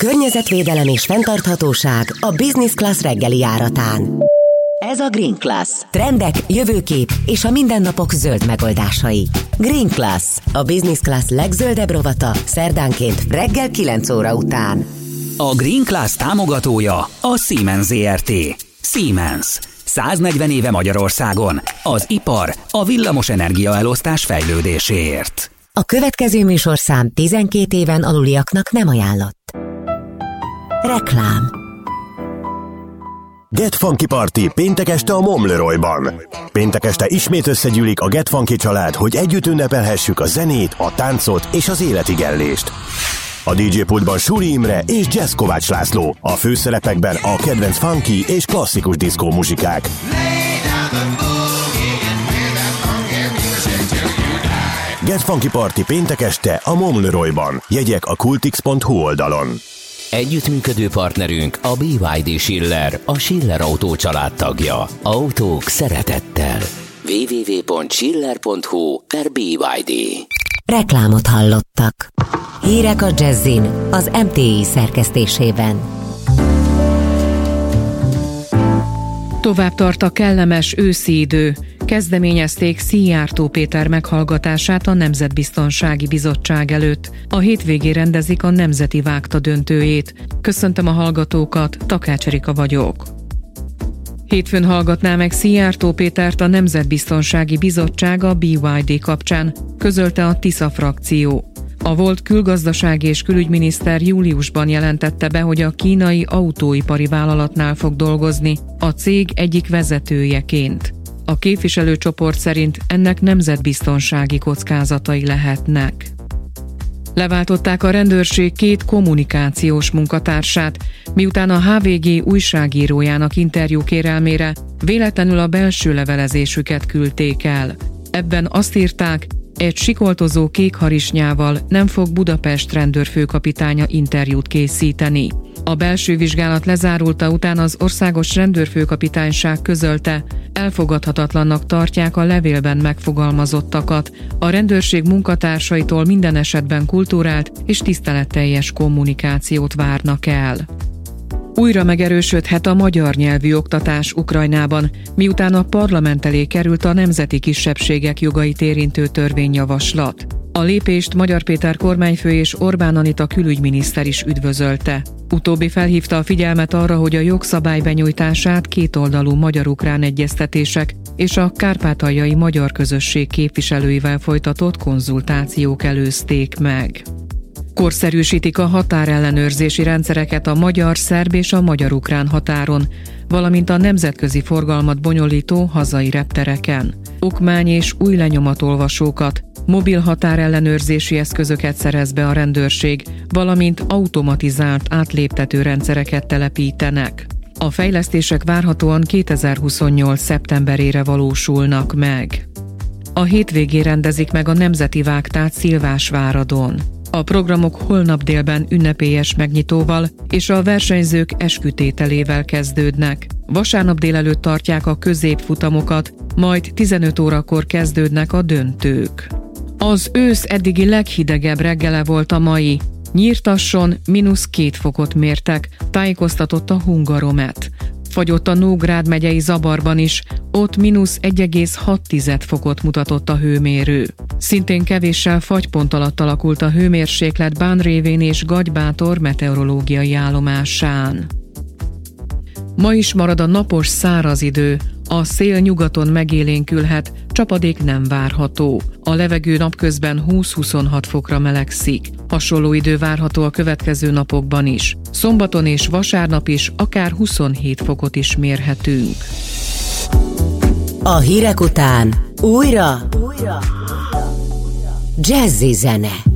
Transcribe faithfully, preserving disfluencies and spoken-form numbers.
Környezetvédelem és fenntarthatóság a Business Class reggeli járatán. Ez a Green Class. Trendek, jövőkép és a mindennapok zöld megoldásai. Green Class, a Business Class legzöldebb rovata szerdánként reggel kilenc óra után. A Green Class támogatója a Siemens zé er té. Siemens. száznegyven éve Magyarországon. Az ipar, a villamos energiaelosztás fejlődéséért. A következő műsorszám tizenkét éven aluliaknak nem ajánlott. Reklám. Get Funky Party péntek este a Momleroyban. Péntek este ismét összegyűlik a Get Funky család, hogy együtt ünnepelhessük a zenét, a táncot és az életigellést. A dé dzsé pultban Suri Imre és Jazz Kovács László, a főszerepekben a kedvenc funky és klasszikus diszkó muzsikák. Get Funky Party péntek este a Momleroyban. Jegyek a kultix pont hu oldalon. Együttműködő partnerünk a bé ipszilon dé Schiller, a Schiller Autó család tagja. Autók szeretettel. double-u double-u double-u pont schiller pont hu per bé ipszilon dé. Reklámot hallottak. Hírek a Jazzin az em té i szerkesztésében. Tovább tart a kellemes őszi idő. Kezdeményezték Szijjártó Péter meghallgatását a Nemzetbiztonsági Bizottság előtt. A hétvégén rendezik a Nemzeti Vágta döntőjét. Köszöntöm a hallgatókat, Takács Erika vagyok. Hétfőn hallgatná meg Szijjártó Pétert a Nemzetbiztonsági Bizottság a bé ipszilon dé kapcsán, közölte a Tisza frakció. A volt külgazdasági és külügyminiszter júliusban jelentette be, hogy a kínai autóipari vállalatnál fog dolgozni, a cég egyik vezetőjeként. A képviselőcsoport szerint ennek nemzetbiztonsági kockázatai lehetnek. Leváltották a rendőrség két kommunikációs munkatársát, miután a há vé gé újságírójának interjú kérelmére véletlenül a belső levelezésüket küldték el. Ebben azt írták, egy sikoltozó kék harisnyával nem fog Budapest rendőrfőkapitánya interjút készíteni. A belső vizsgálat lezárulta után az országos rendőrfőkapitányság közölte, elfogadhatatlannak tartják a levélben megfogalmazottakat, a rendőrség munkatársaitól minden esetben kulturált és tiszteletteljes kommunikációt várnak el. Újra megerősödhet a magyar nyelvű oktatás Ukrajnában, miután a parlament elé került a nemzeti kisebbségek jogait érintő törvényjavaslat. A lépést Magyar Péter kormányfő és Orbán Anita külügyminiszter is üdvözölte. Utóbbi felhívta a figyelmet arra, hogy a jogszabály benyújtását kétoldalú magyar-ukrán egyeztetések és a kárpátaljai magyar közösség képviselőivel folytatott konzultációk előzték meg. Korszerűsítik a határellenőrzési rendszereket a magyar-szerb és a magyar-ukrán határon, valamint a nemzetközi forgalmat bonyolító hazai reptereken. Okmány és új lenyomatolvasókat, mobil határellenőrzési eszközöket szerez be a rendőrség, valamint automatizált átléptető rendszereket telepítenek. A fejlesztések várhatóan kétezer-huszonnyolc szeptemberére valósulnak meg. A hétvégén rendezik meg a Nemzeti Vágtát Szilvásváradon. A programok holnap délben ünnepélyes megnyitóval és a versenyzők eskütételével kezdődnek. Vasárnap délelőtt tartják a középfutamokat, majd tizenöt órakor kezdődnek a döntők. Az ősz eddigi leghidegebb reggele volt a mai. Nyírtasson mínusz két fokot mértek, tájékoztatott a Hungaromet. Fagyott a Nógrád megyei Zabarban is, ott mínusz egy egész hat fokot mutatott a hőmérő. Szintén kevéssel fagypont alatt alakult a hőmérséklet Bánrévén és Gagybátor meteorológiai állomásán. Ma is marad a napos száraz idő, a szél nyugaton megélénkülhet, csapadék nem várható. A levegő napközben húsz-huszonhat fokra melegszik. Hasonló idő várható a következő napokban is. Szombaton és vasárnap is akár huszonhét fokot is mérhetünk. A hírek után újra, újra. Jazzy zene.